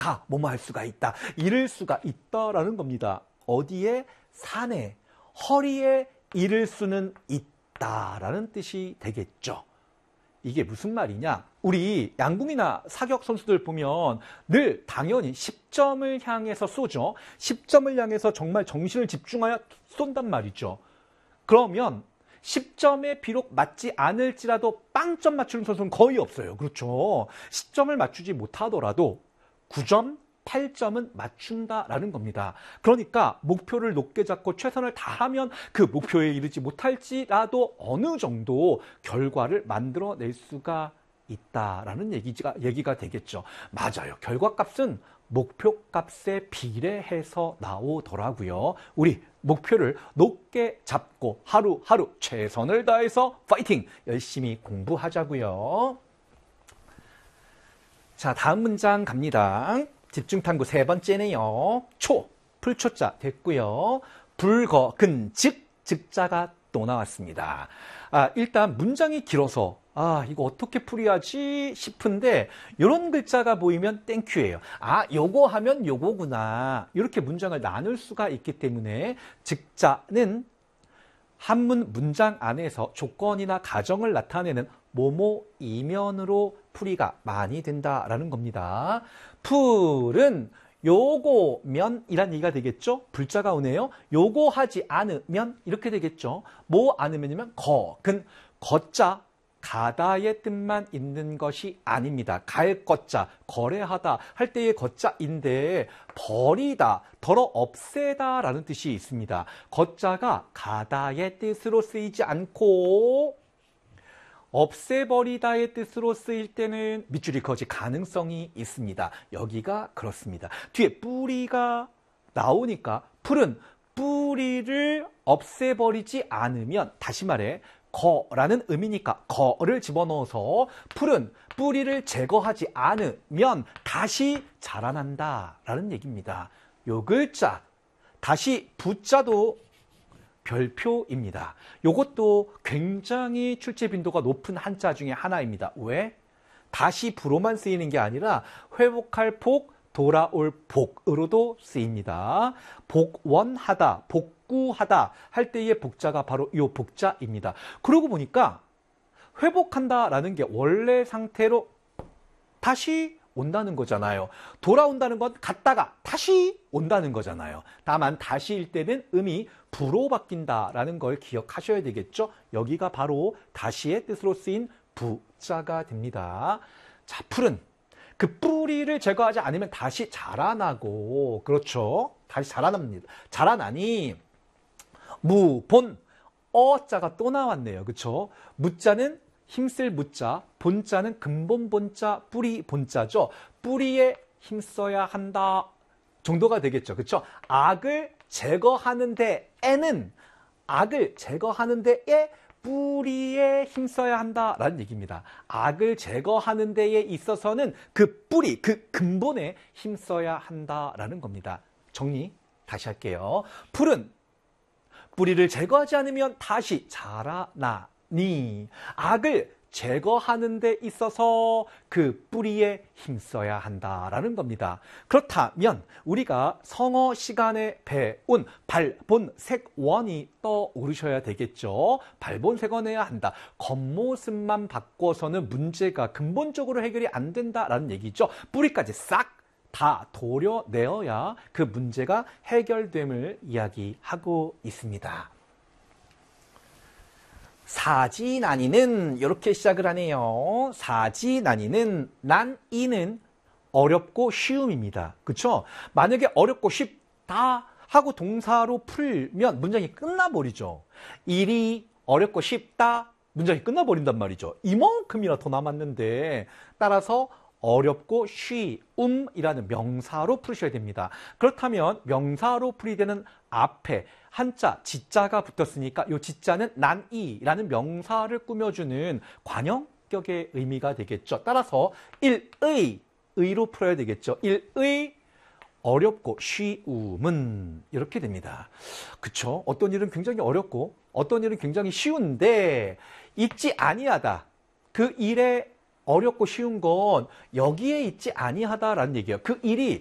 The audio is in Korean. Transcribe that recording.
뭐뭐 할 수가 있다. 이를 수가 있다라는 겁니다. 어디에? 산에, 허리에 이를 수는 있다라는 뜻이 되겠죠. 이게 무슨 말이냐? 우리 양궁이나 사격 선수들 보면 늘 당연히 10점을 향해서 쏘죠. 10점을 향해서 정말 정신을 집중하여 쏜단 말이죠. 그러면 10점에 비록 맞지 않을지라도 빵점 맞추는 선수는 거의 없어요. 그렇죠. 10점을 맞추지 못하더라도 9점, 8점은 맞춘다라는 겁니다. 그러니까 목표를 높게 잡고 최선을 다하면 그 목표에 이르지 못할지라도 어느 정도 결과를 만들어낼 수가 있다라는 얘기가 되겠죠. 맞아요. 결과값은 목표값에 비례해서 나오더라고요. 우리 목표를 높게 잡고 하루하루 최선을 다해서 파이팅! 열심히 공부하자고요. 자, 다음 문장 갑니다. 집중탐구 세 번째네요. 풀초자 됐고요. 불거, 근, 즉자가 또 나왔습니다. 일단 문장이 길어서 이거 어떻게 풀이하지 싶은데 이런 글자가 보이면 땡큐예요. 요거 하면 요거구나. 이렇게 문장을 나눌 수가 있기 때문에 즉자는 한문 문장 안에서 조건이나 가정을 나타내는 뭐뭐이면으로 풀이가 많이 된다라는 겁니다. 풀은 요거면이란 얘기가 되겠죠. 불자가 오네요. 요거 하지 않으면 이렇게 되겠죠. 뭐 않으면이면 근, 거자 가다의 뜻만 있는 것이 아닙니다. 갈 거자, 거래하다 할 때의 거자인데 버리다, 덜어 없애다 라는 뜻이 있습니다. 거자가 가다의 뜻으로 쓰이지 않고 없애버리다의 뜻으로 쓰일 때는 밑줄이 그어질 가능성이 있습니다. 여기가 그렇습니다. 뒤에 뿌리가 나오니까 풀은 뿌리를 없애버리지 않으면, 다시 말해 거라는 의미니까 거를 집어넣어서 풀은 뿌리를 제거하지 않으면 다시 자라난다 라는 얘기입니다. 요 글자 다시 부자도 별표입니다. 요것도 굉장히 출제 빈도가 높은 한자 중에 하나입니다. 왜? 다시 부로만 쓰이는 게 아니라 회복할 복, 돌아올 복으로도 쓰입니다. 복원하다, 복구하다 할 때의 복자가 바로 이 복자입니다. 그러고 보니까 회복한다라는 게 원래 상태로 다시 온다는 거잖아요. 돌아온다는 건 갔다가 다시 온다는 거잖아요. 다만 다시일 때는 음이 부로 바뀐다라는 걸 기억하셔야 되겠죠. 여기가 바로 다시의 뜻으로 쓰인 부자가 됩니다. 자, 풀은 그 뿌리를 제거하지 않으면 다시 자라나고, 그렇죠. 다시 자라납니다. 자라나니 무본 어자가 또 나왔네요. 그렇죠. 무자는 힘쓸 무자, 본자는 근본 본자, 뿌리 본자죠. 뿌리에 힘써야 한다 정도가 되겠죠. 그렇죠. 악을 제거하는 데에는, 악을 제거하는 데에 뿌리에 힘써야 한다라는 얘기입니다. 악을 제거하는 데에 있어서는 그 뿌리, 그 근본에 힘써야 한다라는 겁니다. 정리 다시 할게요. 풀은 뿌리를 제거하지 않으면 다시 자라나니 악을 제거하는 데 있어서 그 뿌리에 힘써야 한다라는 겁니다. 그렇다면 우리가 성어 시간에 배운 발본색원이 떠오르셔야 되겠죠. 발본색원해야 한다. 겉모습만 바꿔서는 문제가 근본적으로 해결이 안 된다라는 얘기죠. 뿌리까지 싹 다 도려내어야 그 문제가 해결됨을 이야기하고 있습니다. 사지난이는 이렇게 시작을 하네요. 사지난이는 난이는 어렵고 쉬움입니다. 그렇죠? 만약에 어렵고 쉽다 하고 동사로 풀면 문장이 끝나버리죠. 일이 어렵고 쉽다 문장이 끝나버린단 말이죠. 이만큼이나 더 남았는데, 따라서 어렵고 쉬움이라는 명사로 풀으셔야 됩니다. 그렇다면 명사로 풀이되는 앞에 한자, 지자가 붙었으니까 이 지자는 난이라는 명사를 꾸며주는 관형격의 의미가 되겠죠. 따라서 의로 풀어야 되겠죠. 일의 어렵고 쉬움은 이렇게 됩니다. 그쵸? 어떤 일은 굉장히 어렵고 어떤 일은 굉장히 쉬운데 잊지 아니하다. 그 일의 어렵고 쉬운 건 여기에 있지 아니하다라는 얘기예요. 그 일이